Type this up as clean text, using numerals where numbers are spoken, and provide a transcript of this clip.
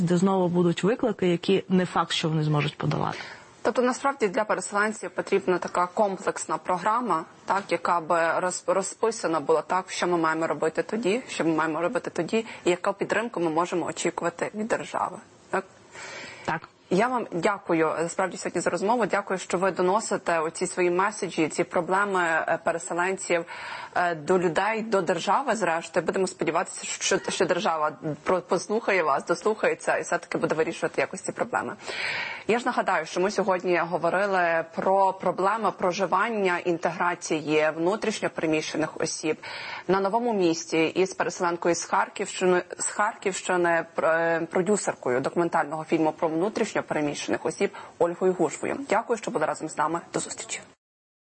де знову будуть виклики, які не факт, що вони зможуть подолати. Тобто, насправді, для переселенців потрібна така комплексна програма, так, яка би розписана була так, що ми маємо робити тоді, що ми маємо робити тоді, і яку підтримку ми можемо очікувати від держави. Так? Так. Я вам дякую, справді, сьогодні за розмову. Дякую, що ви доносите оці свої меседжі, ці проблеми переселенців до людей, до держави, зрештою. Будемо сподіватися, що держава послухає вас, дослухається і все-таки буде вирішувати якось ці проблеми. Я ж нагадаю, що ми сьогодні говорили про проблеми проживання, інтеграції внутрішньо переміщених осіб на новому місці із переселенкою з Харківщини, продюсеркою документального фільму про внутрішньо переміщених осіб Ольгою Гужвою. Дякую, що були разом з нами. До зустрічі.